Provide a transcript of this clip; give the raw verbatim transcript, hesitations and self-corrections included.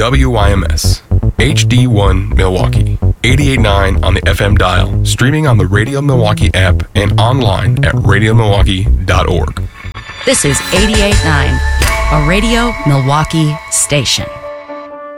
W Y M S, H D one Milwaukee, eighty-eight point nine on the F M dial, streaming on the Radio Milwaukee app and online at radio milwaukee dot org. This is eighty-eight point nine, a Radio Milwaukee station.